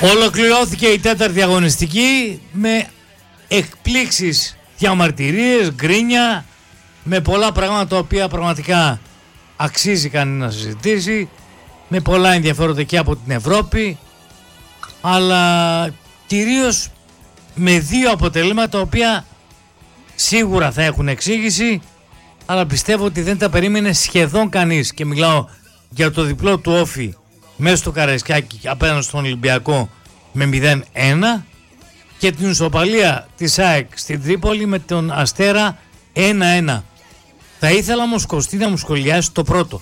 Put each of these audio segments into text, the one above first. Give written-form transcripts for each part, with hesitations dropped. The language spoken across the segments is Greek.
Ολοκληρώθηκε η τέταρτη αγωνιστική με εκπλήξεις, διαμαρτυρίες, γκρίνια, με πολλά πράγματα τα οποία πραγματικά αξίζει κανείς να συζητήσει, με πολλά ενδιαφέροντα και από την Ευρώπη, αλλά κυρίως με δύο αποτελέσματα τα οποία σίγουρα θα έχουν εξήγηση, αλλά πιστεύω ότι δεν τα περίμενε σχεδόν κανείς, και μιλάω για το διπλό του Όφη μέσα στο Καραϊσκάκι απέναντι στον Ολυμπιακό με 0-1 και την ισοπαλία της ΑΕΚ στην Τρίπολη με τον Αστέρα 1-1. Θα ήθελα όμως, Κωστή, να μου σχολιάσει το πρώτο.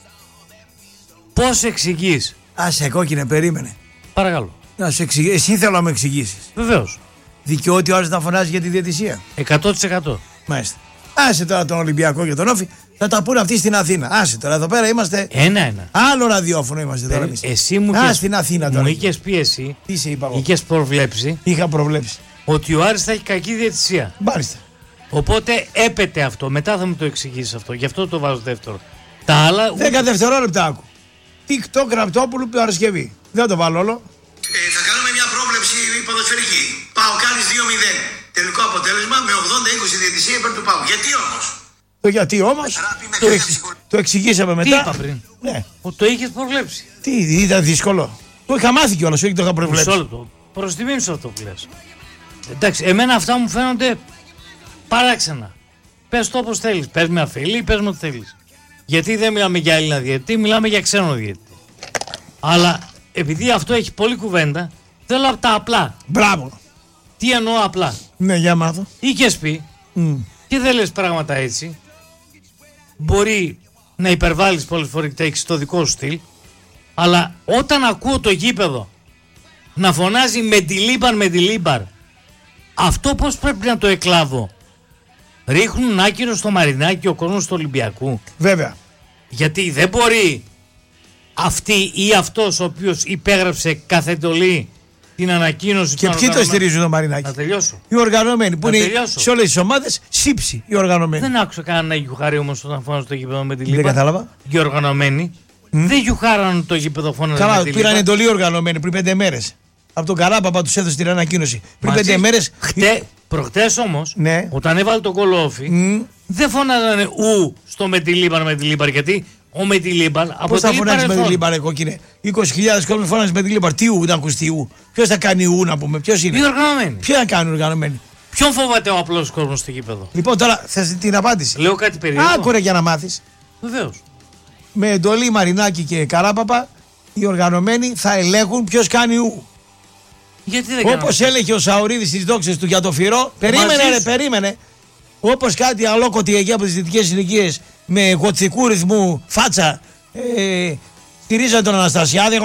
Πώς εξηγείς? Άσε κόκκινε, περίμενε. Παρακαλώ. Να σου εξηγήσω. Εσύ θέλω να με εξηγήσεις. Βεβαίως. Δικαιώται ο άλλος να φωνάζει για τη διαιτησία. 100%. Μάλιστα. Άσε τώρα τον Ολυμπιακό και τον Όφη, θα τα πούνε αυτοί στην Αθήνα. Άσε τώρα, εδώ πέρα είμαστε. 1-1. Άλλο ραδιόφωνο είμαστε τώρα εμείς. Εσύ μου στην Αθήνα τώρα. Μου είχες πει εσύ. Τι σε είπα εγώ? Είχες προβλέψει. Είχα προβλέψει. Ότι ο Άρης θα έχει κακή διαιτησία. Μάλιστα. Οπότε έπεται αυτό. Μετά θα μου το εξηγήσεις αυτό. Γι' αυτό το βάζω δεύτερο. Τα άλλα. 10 δευτερόλεπτα άκου. TikTok Ραπτόπουλου Παρασκευή. Δεν το βάλω όλο. Θα κάνουμε μια πρόβλεψη ποδοσφαιρική. Πάω κάνεις 2-0. Τελικό αποτέλεσμα με 80-20 διαιτησία υπέρ του Πάου. Γιατί όμως? Το γιατί όμως? Το εξηγήσαμε μετά. Τι είπα πριν? Ναι. Το είχες προβλέψει. Τι, ήταν δύσκολο? Το είχα μάθει κιόλας, όχι το είχα προβλέψει. Μισό λεπτό. Προς τιμήν σου αυτό που λες. Εντάξει, εμένα αυτά μου φαίνονται παράξενα. Πες το όπως θέλεις. Πες με αφελή, πες με ό,τι θέλεις. Γιατί δεν μιλάμε για Έλληνα διαιτητή, μιλάμε για ξένο διαιτητή. Αλλά επειδή αυτό έχει πολλή κουβέντα, θέλω από τα απλά. Μπράβο. Τι εννοώ απλά? Ναι, για μάθω. Είχες πει και δεν λες πράγματα έτσι. Μπορεί να υπερβάλλεις πολλές φορές και έχεις το δικό σου στυλ, αλλά όταν ακούω το γήπεδο να φωνάζει με τη λίμπαρ, αυτό πώς πρέπει να το εκλάβω? Ρίχνουν άκυρο στο Μαρινάκι ο κόσμος του Ολυμπιακού. Βέβαια. Γιατί δεν μπορεί αυτή ή αυτός ο οποίος υπέγραψε καθ' εντολή την ανακοίνωση. Και ποιοι το στηρίζουν το Μαρινάκι? Να τελειώσω. Οι οργανωμένοι που είναι τελειώσω. σε όλες τις ομάδες, σύψη οι οργανωμένοι. Δεν άκουσα κανένα να γιουχάρει όμως όταν φώναζε το γήπεδο με τη λίμπα. Δεν κατάλαβα. Οι οργανωμένοι δεν γιουχάραν το γήπεδο φώναζε με τη λίμπα. Πήραν εντολή οργανωμένοι πριν 5 μέρες. Από τον Καράπαπα τους έδωσε την ανακοίνωση. Πριν 5 μέρες. Προχτές όμως, ναι, όταν έβαλε τον γκολ Όφη, δεν φώναζανε ου στο με τη λίμπαρ. Γιατί ο με τη λίμπαρ αποτελεί παρελθόν. Πώς θα φωνάζεις με τη λίμπαρ, κόκκινε? 20.000 κόσμος φωνάζεις με τη λίμπαρ. Τι ου, να ακουστεί ου? Ποιος θα κάνει ου, να πούμε? Ποιος είναι? Οι οργανωμένοι. Ποιοι θα κάνουν οι οργανωμένοι? Ποιον φοβάται ο απλός κόσμος στο γήπεδο? Λοιπόν, τώρα θες την απάντηση? Λέω κάτι περίεργο. Άκουρε για να μάθεις. Βεβαίως. Με εντολή Μαρινάκη και Καράπαπα, οι οργανωμένοι θα ελέγχουν ποιος κάνει ου. Όπως έλεγε ο Σαουρίδης στις δόξες του για το φυρό. Περίμενε. Όπως κάτι αλόκοτη εκεί από τις δυτικές συνοικίες με γοτσικού ρυθμού φάτσα στηρίζανε τον Αναστασιάδη.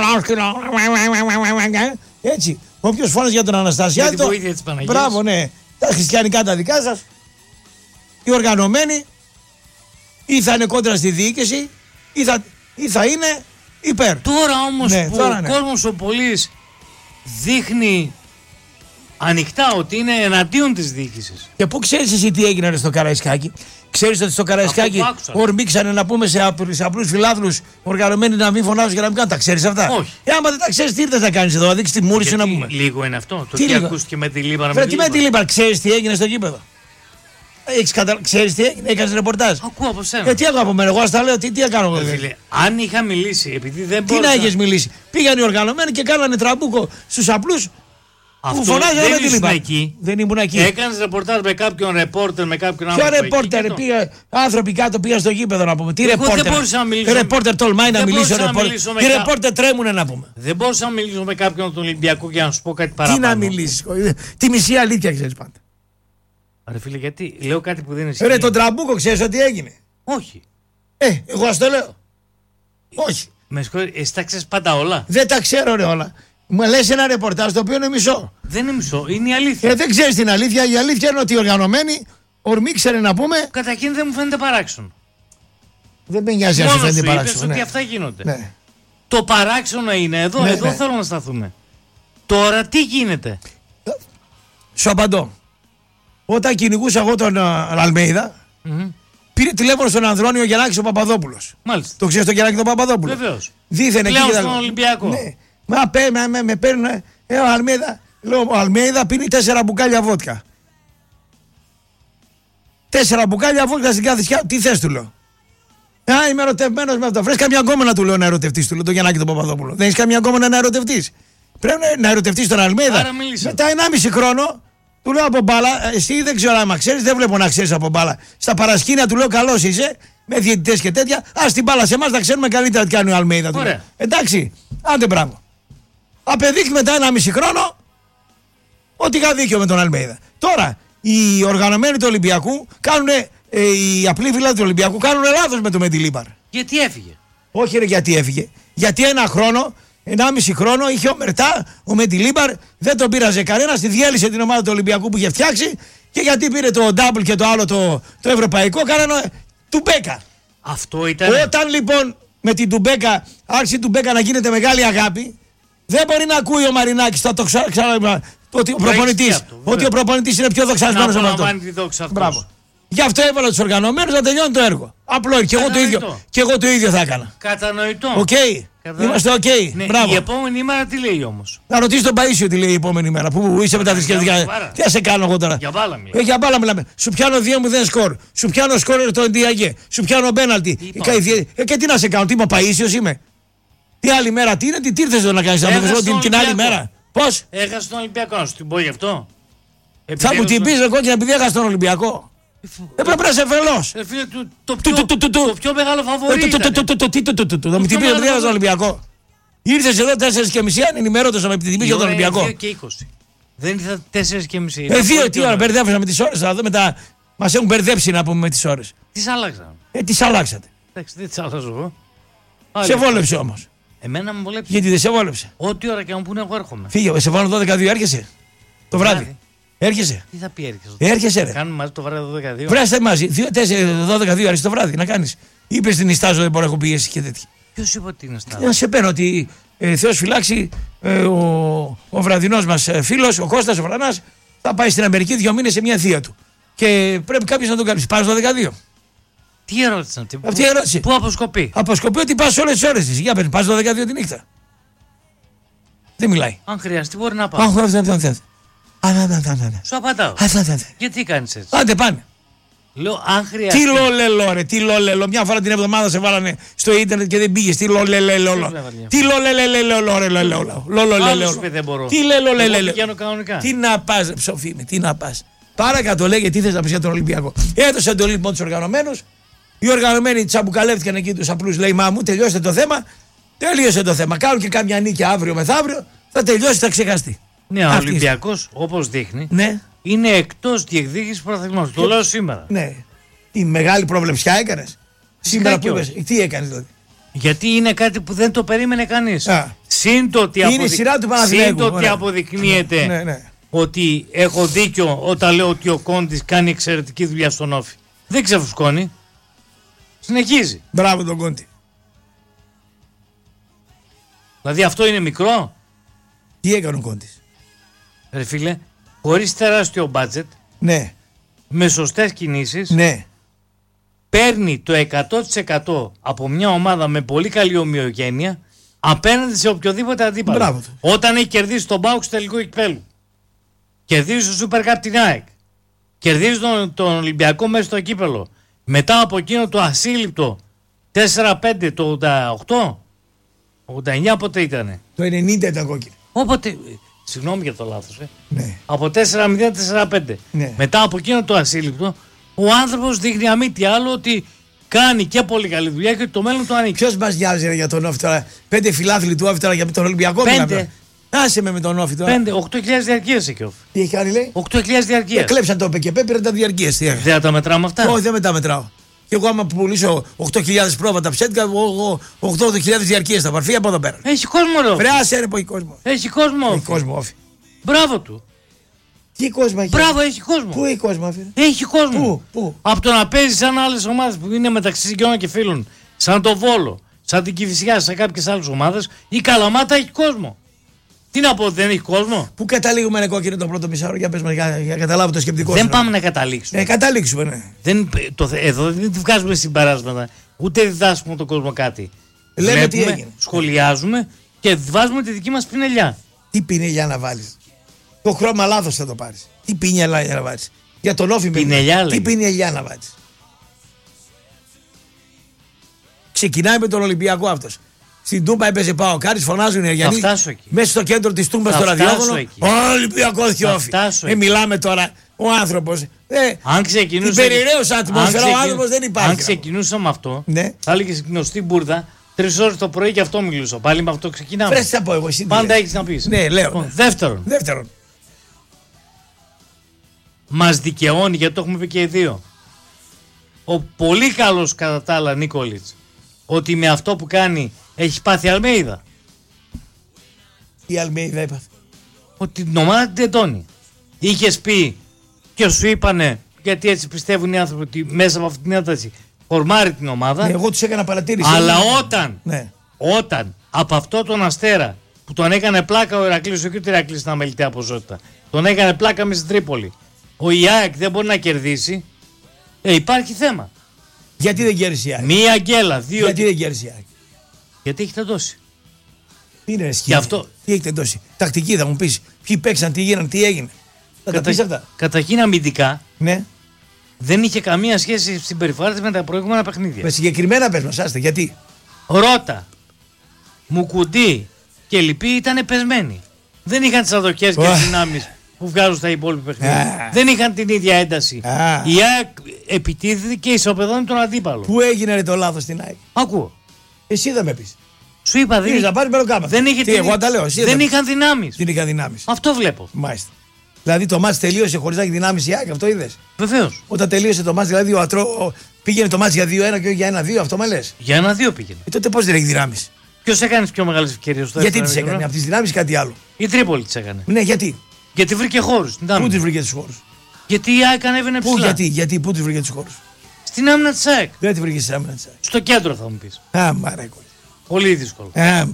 Έτσι. Όποιος φώναζε για τον Αναστασιάδη. Για τη βοήθεια της Παναγίας. Μπράβο, ναι. Τα χριστιανικά τα δικά σας. Οι οργανωμένοι ή θα είναι κόντρα στη διοίκηση ή θα είναι υπέρ. Τώρα όμως που ο κόσμος ο πολύς δείχνει ανοιχτά ότι είναι εναντίον της διοίκησης. Και πού ξέρεις εσύ τι έγινε στο Καραϊσκάκι? Ξέρεις ότι στο Καραϊσκάκι ορμήξανε να πούμε σε απλούς φιλάθλους οργανωμένοι να μην φωνάζουν και να μην κάνουν? Τα ξέρεις αυτά? Όχι. Άμα δεν τα ξέρεις, τι ήρθες να κάνεις εδώ? Να δείξεις τη μούρη σου να πούμε? Λίγο είναι αυτό. Το τι ακούστηκε με τη λίμπαρα? Με τη λίμπαρα. Ξέρεις τι έγινε στο γήπεδο? Ξέρεις τι έγινε? Έκανες ρεπορτάζ? Ακούω από σένα. Τι ακούω από μένα? Εγώ τα λέω, τι έκανα εγώ? Αν είχα μιλήσει, επειδή δεν μπορούσα. Τι να έχεις μιλήσει? Πήγαν οι οργανωμένοι και κάνανε τραμπούκο στους απλούς. Αυτό δεν ήμουν εκεί. Έκανες ρεπορτάζ με κάποιον ρεπόρτερ, με κάποιον άνθρωπο? Ποιο ρεπόρτερ? Άνθρωποι κάτω πήγαν στο γήπεδο να πούμε. Τι ρεπόρτερ? Δεν μπορούσα να μιλήσω. Ρεπόρτερ τολμάει να μιλήσει. Τι ρεπόρτερ τρέμουνε να πούμε. Δεν μπορούσα να μιλήσω με κάποιον τον Ολυμπιακό για να σου πω κάτι παραπάνω. Τι να μιλήσεις? Τη μισή αλήθεια ξέρεις πάντα. Ρε φίλε, γιατί λέω κάτι που δεν είναι ισχυρό. Ρε, τον τραμπούκο ξέρεις ότι έγινε? Όχι. Εγώ ας το λέω. Όχι. Με συγχωρείτε, εσύ τα ξέρεις πάντα όλα? Δεν τα ξέρω ρε όλα. Μου λες ένα ρεπορτάζ το οποίο είναι μισό. Δεν είναι μισό, είναι η αλήθεια. Δεν ξέρεις την αλήθεια. Η αλήθεια είναι ότι οι οργανωμένοι ορμήξανε να πούμε. Καταρχήν δεν μου φαίνεται παράξενο. Δεν με νοιάζει αν σου φαίνεται παράξενο. Ότι αυτά γίνονται. Ναι. Το παράξενο είναι εδώ, εδώ θέλω να σταθούμε. Τώρα τι γίνεται? Σου απαντώ. Όταν κυνηγούσα εγώ τον Αλμέιδα, πήρε τηλέφωνο στον Ανδρώνιο Γιαννάκη ο Παπαδόπουλος. Μάλιστα. Το ξέρεις τον Γιαννάκη τον Παπαδόπουλο? Βεβαίως. Δίθεν εκεί. Στον Ολυμπιακό. Ναι. Με παίρνουν. Ο Αλμέιδα. Λέω, ο Αλμέιδα πίνει 4 μπουκάλια βότκα. 4 μπουκάλια βότκα στην κάθε σκιά. Τι θες, του λέω. Είμαι ερωτευμένος με αυτό. Βρες καμιά γκόμενα, του λέω, να ερωτευτείς, του λέω, τον Γιαννάκη τον Παπαδόπουλο. Δεν έχεις καμιά γκόμενα να ερωτευτείς. Πρέπει να ερωτευτείς τον Αλμέιδα. Μετά 1,5 χρόνο του λέω από μπάλα. Εσύ δεν ξέρω αν ξέρεις, δεν βλέπω να ξέρεις από μπάλα. Στα παρασκήνια του λέω, καλός είσαι, με διαιτητές και τέτοια. Ας την μπάλα σε εμάς να ξέρουμε καλύτερα τι κάνει ο Αλμέιδα. Εντάξει, άντε μπράβο. Απεδείχθη μετά 1,5 χρόνο ότι είχα δίκιο με τον Αλμέιδα. Τώρα, οι οργανωμένοι του Ολυμπιακού κάνουν. Οι απλοί φίλοι του Ολυμπιακού κάνουν λάθος με το Μεντιλίμπαρ. Γιατί έφυγε. Όχι, ρε, γιατί έφυγε. Γιατί 1,5 χρόνο είχε ομπερτά ο Μεντιλίμπαρ, δεν τον πείραζε κανένα, τη διέλυσε την ομάδα του Ολυμπιακού που είχε φτιάξει και γιατί πήρε το double και το άλλο το ευρωπαϊκό, κάνανε Τουμπέκα. Αυτό ήταν. Όταν λοιπόν με την Τουμπέκα άρχισε η Τουμπέκα να γίνεται μεγάλη αγάπη, δεν μπορεί να ακούει ο Μαρινάκης ότι ο προπονητής είναι πιο δοξασμένος από αυτό. Μπράβο. Γι' αυτό έβαλα τους οργανωμένους να τελειώνει το έργο. Απλό και εγώ το ίδιο θα έκανα. Κατανοητό. Οκ. Είμαστε οκ. Ναι, μπράβο. Η επόμενη μέρα τι λέει όμως. Να ρωτήσει τον Παΐσιο τι λέει η επόμενη μέρα. Που είσαι με τα θρησκευτικά. Τι θα σε κάνω εγώ τώρα. Για μπάλα μιλάμε. Για μπάλα μιλάμε. Σου πιάνω 2-0 σκορ. Σου πιάνω σκορ το Ντιαγέ. Σου πιάνω πέναλτι. Και τι να σε κάνω. Τι είμαι ο Παΐσιος είμαι. Τι άλλη μέρα τι είναι. Τι ήρθες εδώ να κάνεις την άλλη μέρα. Πώς. Έχασε τον Ολυμπιακό. Να σου την πω γι' αυτό. Θα μου την πεις εγώ και επειδή έχασε τον Ολυμπιακό. Έπρεπε να είσαι φελός. Το πιο μεγάλο φαβορί. Θα μου την πει επειδή τον Ολυμπιακό. Ήρθες εδώ 4:30 αν ενημερώτες να με την πει για τον Ολυμπιακό. 2:20. Δεν ήρθα 4:30. 2 τι ώρα μπερδεύσαμε με τις ώρες. Μας έχουν μπερδέψει να πούμε με τις ώρες. Τις άλλαξαν. Τις αλλάξατε. Εντάξει, δεν τις άλλαζω εγώ. Σε βόλεψε όμως. Εμένα με βολέψε. Γιατί δεν σε βόλεψε. Ό,τι ώρα και αν πούνε εγώ έρχομαι. Φύγε, σε βάλω 12-2 έρχεσαι. Το βράδυ. Έρχεσαι. Τι θα πει έρχεσαι. Έρχεσαι, ρε. Κάνουμε μαζί το βράδυ 12-2. Βρέστε μαζί. 12-2 έρχεσαι το βράδυ να κάνεις. Είπε στην Ιστάζο δεν μπορώ να έχω πιέσει και τέτοια. Ποιος είπε ότι είναι Ιστάζο. Να σε παίρνω ότι Θεός φυλάξει ο βραδινός μας φίλος, ο Κώστας ο Βρανάς, θα πάει στην Αμερική 2 μήνες σε μια θεία του. Και πρέπει κάποιος να τον κάνει. Πάει στο 12-2. Τι ερώτηση αυτή. Αυτή η ερώτηση. Πού αποσκοπεί. Αποσκοπεί ότι πας όλες τις ώρες της. Για πες, πας στο 12-2 τη νύχτα. Δεν μιλάει. Αν χρειαστεί μπορεί να πάει. Σου απαντάω. Γιατί κάνεις έτσι. Άντε πάνε. Λέω αν χρειαστεί. Τι λολελό ρε, τι λολελό. Μια φορά την εβδομάδα σε βάλανε στο ίντερνετ και δεν πήγες. Τι λολελό. Τι λολελό ρε λολελό. Τι λολελό. Τι να πας ψοφή με, τι να πας. Παρακάτω λέγε τι θες να πεις για τον Ολυμπιακό. Έδωσε εντολή λοιπόν τους οργανωμένους. Οι οργανωμένοι τσαμπουκαλεύτηκαν εκεί τους απλούς. Λέει μα μου τελειώστε το θέμα. Τελείωσε το θέμα. Κάνουν και κάμια νίκη αύριο μεθαύριο. Θα τελειώσει, θα ξεχαστεί. Ναι, ο Ολυμπιακός όπως δείχνει είναι εκτός διεκδίκησης πρωταθλήματος. Το λέω σήμερα. Ναι. Η μεγάλη προβλεψιά έκανες. Σήμερα που είπες, τι έκανες δηλαδή. Γιατί είναι κάτι που δεν το περίμενε κανείς. Συν το ότι αποδεικνύεται ότι έχω δίκιο όταν λέω ότι ο Κόντης κάνει εξαιρετική δουλειά στον Όφη. Δεν ξεφουσκώνει. Συνεχίζει. Μπράβο τον Κόντι. Δηλαδή αυτό είναι μικρό. Τι έκανε ο Κόντης. Ρε φίλε, χωρίς τεράστιο μπάτζετ, με σωστές κινήσεις, παίρνει το 100% από μια ομάδα με πολύ καλή ομοιογένεια απέναντι σε οποιοδήποτε αντίπαλο. Μπράβο. Όταν έχει κερδίσει τον ΠΑΟΚ στο τελικό κυπέλλου, κερδίζει το Super Cup την ΑΕΚ, κερδίζει τον Ολυμπιακό μέσα στο κύπελλο, μετά από εκείνο το ασύλληπτο 4-5 το 89 πότε ήτανε. Το 90 ήταν κόκκινο. Όποτε. Συγγνώμη για το λάθος. Από 4-0-4-5. Μετά από εκείνο το ασύλληπτο, ο άνθρωπος δείχνει αμύτη άλλο ότι κάνει και πολύ καλή δουλειά και το μέλλον του ανήκει. Ποιος μας νοιάζει για τον Όφη τώρα. 5 φιλάθλοι του Όφη τώρα για τον Ολυμπιακό. 5. Άσε με τον Όφη τώρα. 8.000 διαρκείας έχει ο Όφη. Τι έχει κάνει λέει. 8.000 διαρκείας. Κλέψαν το ΠΚΠ, πήραν τα διαρκείας. Δεν τα μετράμε αυτά. Όχι, δεν τα μετράω. Και εγώ άμα πουλήσω 8.000 πρόβατα ψέντικα, 8.000 διαρκείες θα παρφεί από εδώ πέρα. Έχει κόσμο ρε. Βρεάσε ρε που έχει κόσμο. Έχει κόσμο. Έχει κόσμο Όφη. Μπράβο του. Τι κόσμο έχει. Μπράβο, έχει κόσμο. Πού έχει κόσμο Όφη. Έχει κόσμο. Πού. Από το να παίζει σαν άλλες ομάδες που είναι μεταξύ συγγενών και φίλων, σαν το Βόλο, σαν την Κηφισιά, σε κάποιες άλλες ομάδες, η Καλαμάτα έχει κόσμο. Τι να πω, δεν έχει κόσμο. Πού καταλήγουμε ένα κόκκινο το πρώτο μισάωρο, για πες μας, για καταλάβω το σκεπτικό. Δεν πάμε να καταλήξουμε. Καταλήξουμε, ναι. Εδώ δεν βγάζουμε συμπεράσματα, ούτε διδάσκουμε τον κόσμο κάτι. Λέμε τι έγινε. Σχολιάζουμε Και βάζουμε τη δική μας πινελιά. Τι πινελιά να βάλεις? Το χρώμα λάθος θα το πάρεις. Τι πινελιά να βάλεις? Για τον Όφη τι πινελιά να βάλεις? Ξεκινάει με τον Ολυμπιακό αυτός. Στην Τούμπα έπαιζε Παοκάρης, φωνάζουν οι Αριανοί. Μέσα στο κέντρο της Τούμπας στο ραδιόφωνο. Ολυμπιακό Θιόφι. Μιλάμε τώρα. Ο άνθρωπος. Την περιραίωσα ατμόσφαιρα, ο άνθρωπος δεν υπάρχει. Αν ξεκινούσα με αυτό, θα έλεγε γνωστή μπουρδα. 3 ώρες το πρωί και αυτό μιλούσα. Πάλι με αυτό ξεκινάμε. Πρέπει να πω εγώ. Πάντα έχεις να πεις. Ναι, λέω. Δεύτερον. Μας δικαιώνει, γιατί το έχουμε πει και οι δύο, ο πολύ καλός κατά τα άλλα Νίκολιτς, ότι με αυτό που κάνει έχει πάθει Αλμέιδα. Τι Αλμέιδα έπαθε? Ότι την ομάδα την τεντώνει. Είχες πει και σου είπανε, γιατί έτσι πιστεύουν οι άνθρωποι, ότι μέσα από αυτή την ένταση φορμάρει την ομάδα. Ναι, εγώ τους έκανα παρατήρηση. Αλλά όταν από αυτό τον Αστέρα που τον έκανε πλάκα ο Ηρακλής, όχι ότι ο Ηρακλής ήταν αμεληταία ποσότητα, τον έκανε πλάκα με στην Τρίπολη, ο ΙΑΕΚ δεν μπορεί να κερδίσει, υπάρχει θέμα. Γιατί δεν κέρδισε η ΑΕΚ? Μία γκέλα, δύο. Γιατί δεν κέρδισε η ΑΕΚ? Γιατί έχει τεντώσει. Τι είναι αυτό? Τι έχει τεντώσει? Τακτική θα μου πεις. Ποιοι παίξαν, τι γίνανε, τι έγινε? Καταρχήν αμυντικά. Ναι. Δεν είχε καμία σχέση στην περιφορά της με τα προηγούμενα παιχνίδια. Με συγκεκριμένα πες μας, άστε, γιατί? Ρώτα, Μουκουντή και λοιποί ήταν πεσμένοι. Δεν είχαν τις αδοκές και τις δυνάμεις που βγάζουν στα υπόλοιπα παιχνίδια. Δεν είχαν την ίδια ένταση. Η ΑΕΚ επιτίθεται και ισοπεδώνει τον αντίπαλο. Πού έγινε το λάθος στην ΑΕΚ? Ακούω. Εσύ δεν με πεις. Σου είπα δεν είχαν δυνάμεις. Δεν είχαν δυνάμεις. Αυτό βλέπω. Μάλιστα. Δηλαδή το μάτς τελείωσε χωρίς να έχει δυνάμεις η ΑΕΚ, αυτό είδες? Βεβαίως. Όταν τελείωσε το μάτς, δηλαδή πήγαινε το μάτς για 2-1 και όχι για 1-2, αυτό με λες? Για 1-2 πήγαινε. Τότε πώς δεν έχει δυνάμεις? Ποιος έκανε τις πιο μεγάλες ευκαιρίες? Γιατί τις έκανε? Από τις δυνάμεις κάτι άλλο? Η Τρίπολη τις έκανε. Ναι, γιατί? Γιατί βρήκε χώρους. Πού τις βρήκε τους χώρους? Γιατί η ΑΕΚ ανέβαινε ψηλά. Πού τις βρήκε τους χώρους? Στην άμυνα της ΑΕΚ. Δεν τη βρήκε στην άμυνα της ΑΕΚ. Στο κέντρο θα μου πεις. Πολύ δύσκολο.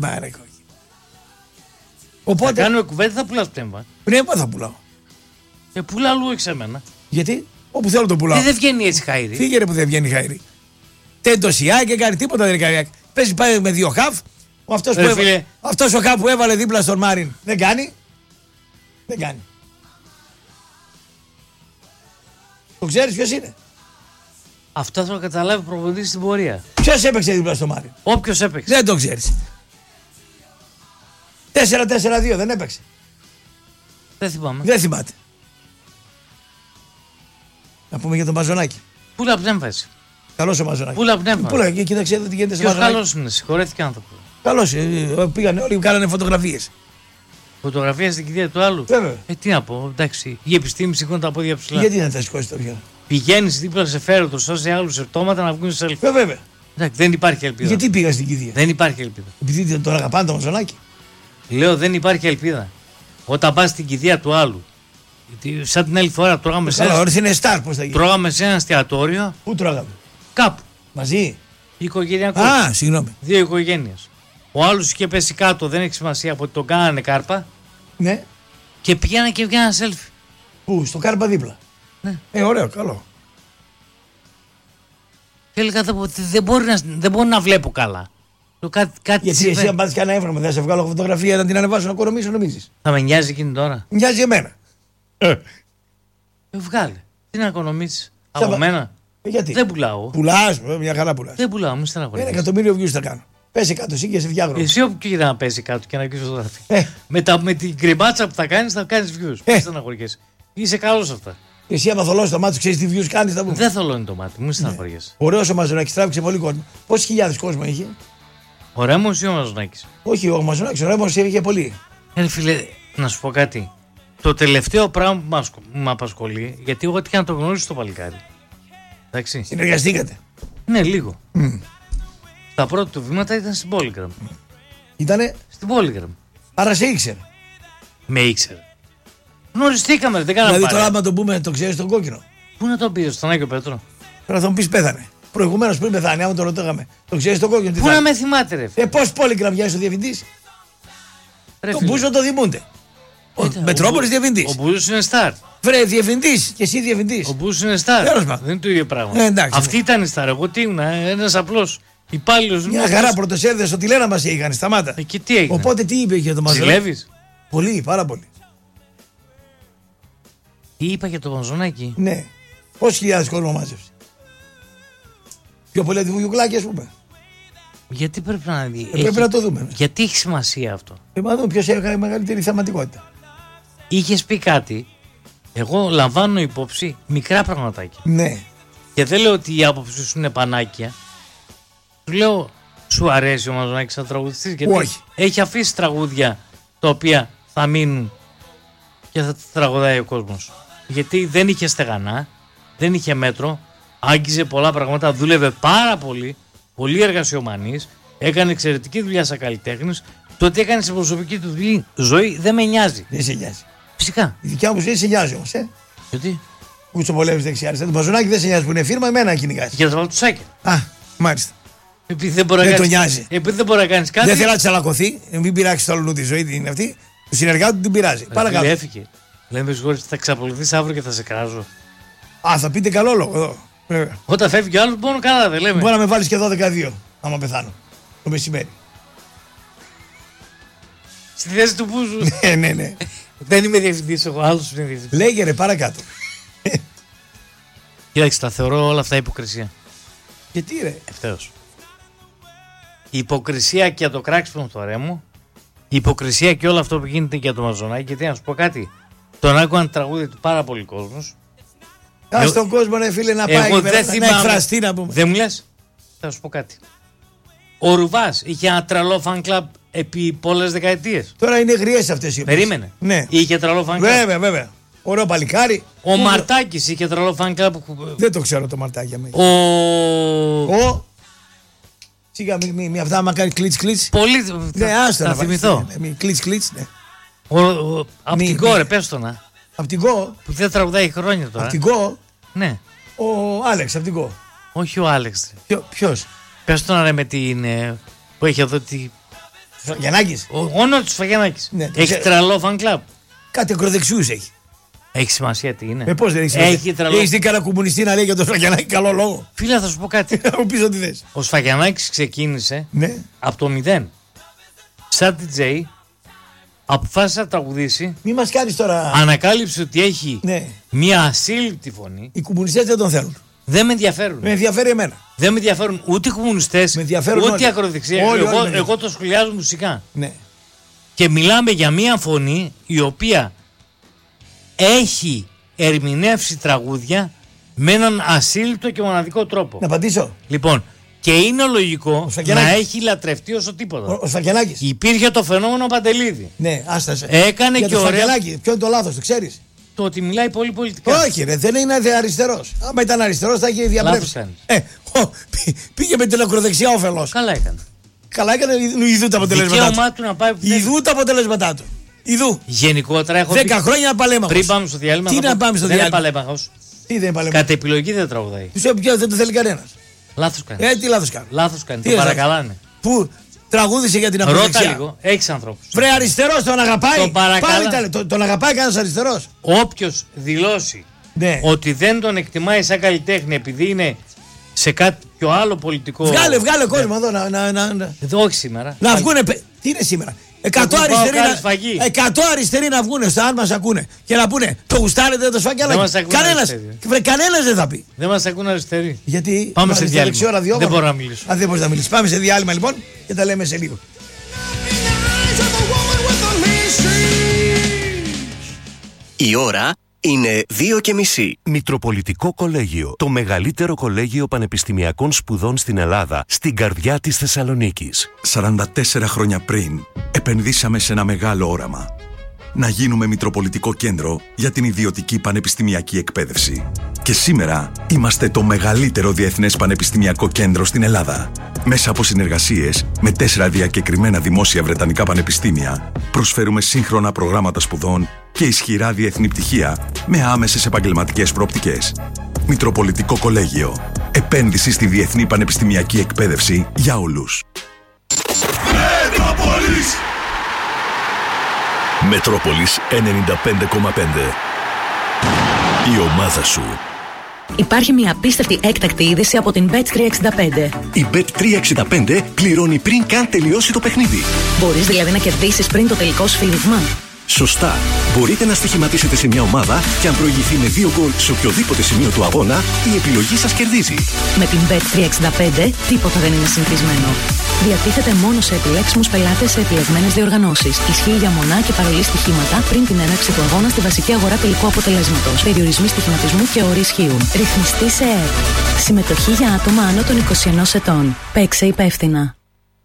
Οπότε. Θα κάνουμε κουβέντα, θα πουλάς πνεύμα. Πνεύμα θα πουλάω. Πουλά αλλού εξ εμένα. Γιατί? Όπου θέλω το πουλάω. Δεν βγαίνει έτσι χάιρι. Φύγε που δεν βγαίνει χάιρι. Τέντοσιά και κάνει τίποτα δεν κάνει. Παίζει πάει με 2 χαφ. Αυτός ο χαφ που έβαλε δίπλα στον Μάριν δεν κάνει. Δεν κάνει. Το ξέρεις ποιος είναι? Αυτό θα το καταλάβει ο προπονητής στην πορεία. Ποιος έπαιξε δίπλα στον Μάριν? Όποιος έπαιξε. Δεν το ξέρεις. 4-4-2 δεν έπαιξε? Δεν θυμάμαι. Δεν θυμάται. Να πούμε για τον Μαζονάκη. Πούλα πνεύμαση. Καλός ο Μαζονάκη. Πούλα πνεύμα. Πούλα, κοίταξε εδώ τι γίνεται σε Μαζονάκη. Καλός είναι, συγχωρέθηκε άνθρωπο. Καλός, πήγανε όλοι, κάνανε φωτογραφίες. Φωτογραφία στην κηδεία του άλλου. Βέβαια. Τι να πω, εντάξει, η επιστήμη σηκώνει τα πόδια ψηλά. Γιατί να τα σηκώσει το πια? Πηγαίνεις δίπλα σε φέρετο, σώσει άλλους επτώματα να βγουν σε selfie. Βέβαια. Εντάξει, δεν υπάρχει ελπίδα. Γιατί πήγα στην κηδεία? Δεν υπάρχει ελπίδα. Επειδή τον αγαπάνε το Μαζονάκη. Λέω δεν υπάρχει ελπίδα. Όταν πας στην κηδεία του άλλου. Γιατί σαν την άλλη φορά τρώγαμε σε ένα εστιατόριο. Πού τρώγαμε? Κάπου. Μαζί. Οικογενειακό. Συγγνώμη. 2 οικογένειες. Ο άλλος είχε πέσει κάτω, δεν έχει σημασία από ότι τον κάνανε κάρπα. Ναι. Και πήγαινα και βγαίνα selfie. Πού, στο κάρπα δίπλα? Ναι. Ωραίο, καλό. Και έλεγα δεν μπορώ να βλέπω καλά. Γιατί εσύ αν πας και ένα έβραμα, δεν σε βγάλω φωτογραφία να την ανεβάσω να κορομίσω, νομίζεις? Θα με νοιάζει εκείνη τώρα? Νοιάζει εμένα. Βγάλε. Τι να οικονομήσεις? Από μένα? Γιατί? Δεν πουλάω. Πουλάς, μια χαρά πουλάς. Δεν πουλάω, μου στεναχωρείς. 1 εκατομμύριο views θα κάνω. Πέσει κάτω εσύ και σε φτιάχνω. Εσύ όπου κοίτα να πέσει κάτω και να κλείσει φωτογραφία. Με την κρυμπάτσα που θα κάνεις views. Μην στεναχωριέσαι. Είσαι καλός αυτά. Εσύ άμα θολώσει το μάτι, ξέρεις τι views κάνεις, θα πούμε. Δεν θολώνει το μάτι, μου στεναχωριέσαι. Ωραίος ο Μαζονάκης, τράβηξε πολύ κόσμο. Πόσες χιλιάδες κόσμο είχε? Ο Ρέμος ή ο Μαζονάκης? Όχι, ο Μαζονάκης, ο Ρέμος είχε πολύ. Φίλε, να σου πω κάτι. Το τελευταίο πράγμα που με απασχολεί, γιατί εγώ έτυχα να το γνωρίσω το παλικάρι. Εντάξει. Συνεργαστήκατε? Ναι, λίγο. Τα πρώτα του βήματα ήταν στην Polygram. Ήτανε? Στην Polygram. Άρα σε ήξερε? Με ήξερε. Γνωριστήκαμε, δεν κάναμε. Δηλαδή τώρα άμα τον πούμε, το ξέρεις τον κόκκινο? Πού να τον πήρες, στον Άγιο Πέτρο? Τώρα θα μου πεις πέθανε. Προηγουμένως πριν πεθάνει, άμα τον ρωτάγαμε, το ξέρεις τον κόκκινο? Πού να με θυμάται, ρε? Πώς Polygram βγάζει ο διευθυντής? Τον Μπούζο το δημούνται. Ο Μετρόπολης διευθυντής. Ο Μπούζος είναι στάρ. Βρε, διευθυντής και εσύ διευθυντής. Ο Μπούζος είναι στάρ. Δεν είναι το ίδιο πράγμα. Αυτή ήταν η στάρ. Εγώ τι ήμουν, ένας απλός Υπάλληλος. Μια χαρά πρωτοσέλιδες στο τηλένα μας είχαν, σταμάτα. Και τι έγινε? Οπότε τι είπε για το Μαζονάκη? Ζηλεύεις? Πολύ, πάρα πολύ. Τι είπα για το Μαζονάκη? Ναι. Πόσοι χιλιάδες κόσμο μάζεψε? Πιο πολύ από τη Βουγιουκλάκη, ας πούμε. Γιατί πρέπει να δει? Πρέπει να το δούμε. Γιατί έχει σημασία αυτό? Πρέπει να δούμε ποιος έχει μεγαλύτερη θεματικότητα. Είχες πει κάτι. Εγώ λαμβάνω υπόψη μικρά πραγματάκια. Ναι. Και δεν λέω ότι η άποψη σου είναι πανάκια. Σου λέω, σου αρέσει ο Μαζονάκης σαν τραγουδιστής? Γιατί όχι. Έχει αφήσει τραγούδια τα οποία θα μείνουν και θα τα τραγουδάει ο κόσμος. Γιατί δεν είχε στεγανά, δεν είχε μέτρο, άγγιζε πολλά πράγματα, δούλευε πάρα πολύ, πολύ εργασιομανής, έκανε εξαιρετική δουλειά σαν καλλιτέχνης. Το τι έκανε στην προσωπική του ζωή δεν με νοιάζει. Δεν σε νοιάζει. Φυσικά. Η δικιά μου ζωή σε νοιάζει όμως, Γιατί? Κουτσοπολεύεις δεξιά-αριστερά. Το Μαζονάκη δεν σε νοιάζει που είναι φίρμα, εμένα κυνηγάζει. Για τα βαλτουσάκια. Α, μάλιστα. Επειδή δεν μπορεί δεν τον νοιάζει. Επειδή δεν μπορεί να κάνει κάτι. Δεν θέλει να τσαλακωθεί, μην πειράξει το όλο τη ζωή την αυτή. Του συνεργάτη του την πειράζει. Παρακάτω. Έφυγε. Λέμε συγχωρείτε, θα ξαπολυθείς αύριο και θα σε κράζω. Α, θα πείτε καλό λόγο εδώ. Όταν φεύγει ο άλλος, μόνο καλά δεν λέμε. Μπορεί να με βάλει και 12-2, άμα πεθάνω. Το μεσημέρι. Στη θέση του Μπούζου. Ναι. Δεν είμαι διευθυντής, εγώ άλλος είμαι διευθυντής. Λέγε ρε, παρακάτω. Κοίταξε, τα θεωρώ όλα αυτά υποκρισία. Γιατί ρε? Ευθέως. Η υποκρισία και το κράξιμο του Αρέμου, η υποκρισία και όλο αυτό που γίνεται για το Μαζονάκη. Γιατί να σου πω κάτι, τον άκουγαν τραγούδι του πάρα πολύ κόσμος. Κάτσε στον κόσμο, ρε φίλε, να πάει να εκφραστεί, να πούμε. Δεν μου λες, θα σου πω κάτι. Ο Ρουβάς είχε ένα τρελό fan club επί πολλές δεκαετίες. Τώρα είναι γριές αυτές οι Περίμενε. Ναι. Είχε τρελό fan club. Βέβαια. Ωραίο παλικάρι. Ο Μαρτάκης είχε τρελό fan club. Δεν το ξέρω το Μαρτάκι. Σιγά, μη αυτά άμα κάνει κλίτς. Πολύ. Ναι, άστο να θυμηθώ. Κλίτς, ναι. Απ' την Κο, ρε, πες το να. Απ' την Κο. Που δεν τραγουδάει χρόνια τώρα. Απ' την Κο. Ναι. Ο Άλεξ, απ' την Κο. Όχι ο Άλεξ. Ποιος? Πες το να, ρε, με την. Που έχει εδώ τη. Σφαγιανάκης. Όνομα του Σφαγιανάκης. Ναι, έχει τρελό fan club. Κάτι ακροδεξιούς έχει. Έχει σημασία τι είναι. Πώς δεν έχει σημασία? Έχεις δει κανένα κομμουνιστή να λέει για τον Σφαγιανάκη καλό λόγο? Φίλε, θα σου πω κάτι. Να πεις ό,τι θες. Ο Σφαγιανάκης ξεκίνησε από το 0. Σαν DJ, αποφάσισε να τραγουδήσει. Μη μας κάνεις τώρα. Ανακάλυψε ότι έχει μια ασύλληπτη φωνή. Οι κομμουνιστές δεν τον θέλουν. Δεν με ενδιαφέρουν. Με ενδιαφέρει εμένα. Δεν με ενδιαφέρουν ούτε οι κομμουνιστές, ούτε η ακροδεξιά. Εγώ το σχολιάζω μουσικά. Ναι. Και μιλάμε για μια φωνή η οποία έχει ερμηνεύσει τραγούδια με έναν ασύλληπτο και μοναδικό τρόπο. Να απαντήσω. Λοιπόν, και είναι λογικό να έχει λατρευτεί όσο τίποτα. Ο Σφαγιανάκης. Υπήρχε το φαινόμενο Παντελίδη. Ναι, άστασε. Έκανε για και το ωραία. Σφαγιανάκη, ποιο είναι το λάθος, το ξέρεις? Το ότι μιλάει πολύ πολιτικά. Όχι, ρε, δεν είναι αριστερός. Άμα ήταν αριστερός θα είχε διαπρέψει. Πήγε με την ακροδεξιά όφελος. Καλά έκανε. Καλά έκανε, ειδού τα αποτελέσματά του. Ειδού τα αποτελέσματά του. Ειδού. Γενικότερα έχω 10 χρόνια παλέμαχος. Πριν πάμε στο διάλειμμα. Τι να πάμε στο διάλειμμα? Δεν είναι παλέμαχος. Τι δεν είναι παλέμαχος? Κατ' επιλογή δεν τραγουδάει. Δεν το θέλει κανένας. Λάθος κάνει. Τι λάθος κάνει? Λάθος κάνει. Το παρακαλάνε. Πού τραγούδισε για την ακροδεξιά? Ρώτα λίγο. Έχεις ανθρώπους. Βρε, αριστερός τον αγαπάει. Τον αγαπάει κανένας αριστερός? Όποιος δηλώσει ότι δεν τον εκτιμάει σαν καλλιτέχνη επειδή είναι σε κάτι πιο άλλο πολιτικό. Βγάλε κόσμο εδώ όχι σήμερα. Να βγουνε. Τι είναι σήμερα? 100 αριστεροί να βγουνε στο αν μας ακούνε και να πούνε το γουστάρετε το Σφαγιανάκη. Κανένας δεν θα πει. Δεν μας ακούν αριστεροί. Γιατί πάμε σε διάλειμμα. Δεν μπορώ να μιλήσω. Δεν μπορείς να μιλήσεις. Πάμε σε διάλειμμα λοιπόν και τα λέμε σε λίγο. Η ώρα είναι 2:30. Μητροπολιτικό Κολέγιο. Το μεγαλύτερο κολέγιο πανεπιστημιακών σπουδών στην Ελλάδα, στην καρδιά της Θεσσαλονίκης. 44 χρόνια πριν, επενδύσαμε σε ένα μεγάλο όραμα. Να γίνουμε Μητροπολιτικό Κέντρο για την ιδιωτική πανεπιστημιακή εκπαίδευση. Και σήμερα είμαστε το μεγαλύτερο διεθνές πανεπιστημιακό κέντρο στην Ελλάδα. Μέσα από συνεργασίες με 4 διακεκριμένα δημόσια βρετανικά πανεπιστήμια, προσφέρουμε σύγχρονα προγράμματα σπουδών και ισχυρά διεθνή πτυχία με άμεσες επαγγελματικές προοπτικές. Μητροπολιτικό Κολέγιο. Επένδυση στη διεθνή πανεπιστημιακή εκπαίδευση για όλους. Μετρόπολης 95,5. Η ομάδα σου. Υπάρχει μια απίστευτη έκτακτη είδηση από την Bet365. Η Bet365 πληρώνει πριν καν τελειώσει το παιχνίδι. Μπορείς δηλαδή να κερδίσεις πριν το τελικό σφύριγμα. Σωστά. Μπορείτε να στοιχηματίσετε σε μια ομάδα και αν προηγηθεί με 2 γκολ σε οποιοδήποτε σημείο του αγώνα, η επιλογή σας κερδίζει. Με την Bet365 τίποτα δεν είναι συνηθισμένο. Διατίθεται μόνο σε επιλέξιμους πελάτες σε επιλεγμένες διοργανώσεις. Ισχύει για μονά και παρολί στοιχήματα πριν την έναρξη του αγώνα στη βασική αγορά τελικού αποτελέσματος. Περιορισμοί στοιχηματισμού και όροι ισχύουν. Ρυθμιστή σε ΕΕΠ. Συμμετοχή για άτομα άνω των 21 ετών. Παίξε υπεύθυνα.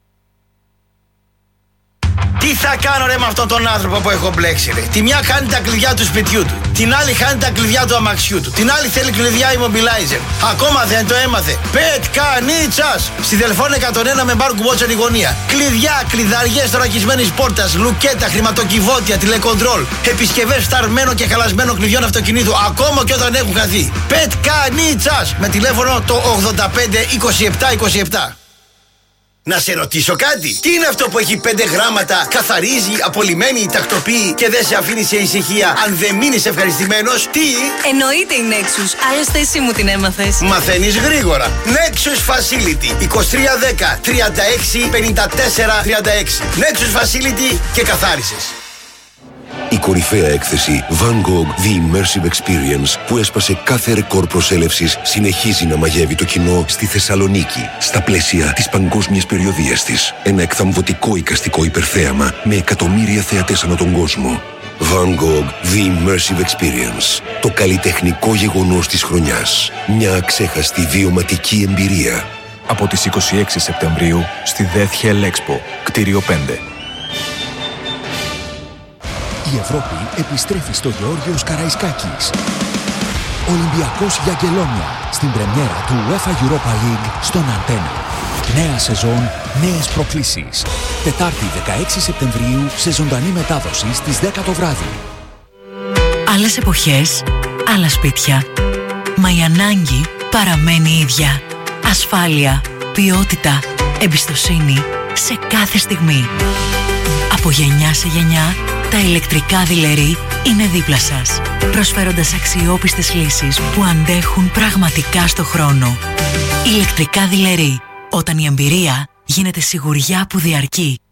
Τι θα κάνω ρε με αυτόν τον άνθρωπο που έχω μπλέξει ρε. Τη μια χάνει τα κλειδιά του σπιτιού του. Την άλλη χάνει τα κλειδιά του αμαξιού του. Την άλλη θέλει κλειδιά immobilizer. Ακόμα δεν το έμαθε. Πετκανίτσας. Στη Δελφών 101 με μπαρ κουμπότσερ η γωνία. Κλειδιά, κλειδαριές θωρακισμένης πόρτας, λουκέτα, χρηματοκιβώτια, τηλεκοντρόλ. Επισκευές φταρμένο και χαλασμένο κλειδιών αυτοκινήτου. Ακόμα και όταν έχουν χαθεί. Πετκανίτσας. Με τηλέφωνο το 85 27 27. Να σε ρωτήσω κάτι. Τι είναι αυτό που έχει 5 γράμματα, καθαρίζει, απολυμμένει, τακτοποιεί και δεν σε αφήνει σε ησυχία αν δεν μείνεις ευχαριστημένος? Τι? Εννοείται η Nexus. Άλλωστε εσύ μου την έμαθες. Μαθαίνεις γρήγορα. Nexus Facility 2310 36 54 36. Nexus Facility και καθάρισες. Η κορυφαία έκθεση Van Gogh The Immersive Experience που έσπασε κάθε ρεκόρ προσέλευσης συνεχίζει να μαγεύει το κοινό στη Θεσσαλονίκη στα πλαίσια της παγκόσμιας περιοδίας της. Ένα εκθαμβωτικό εικαστικό υπερθέαμα με εκατομμύρια θεατές ανά τον κόσμο. Van Gogh The Immersive Experience. Το καλλιτεχνικό γεγονός της χρονιάς. Μια αξέχαστη βιωματική εμπειρία. Από τις 26 Σεπτεμβρίου στη Death Hell Expo, κτίριο 5. Η Ευρώπη επιστρέφει στο Γεώργιος Καραϊσκάκης. Ολυμπιακός για Αγγελόνια στην πρεμιέρα του UEFA Europa League στον Αντένα. Νέα σεζόν, νέες προκλήσεις. Τετάρτη 16 Σεπτεμβρίου σε ζωντανή μετάδοση στις 10 το βράδυ. Άλλες εποχές, άλλα σπίτια. Μα η ανάγκη παραμένει ίδια. Ασφάλεια, ποιότητα, εμπιστοσύνη σε κάθε στιγμή. Από γενιά σε γενιά, τα ηλεκτρικά δειλερί είναι δίπλα σας, προσφέροντας αξιόπιστες λύσεις που αντέχουν πραγματικά στο χρόνο. Ηλεκτρικά δειλερί, όταν η εμπειρία γίνεται σιγουριά που διαρκεί.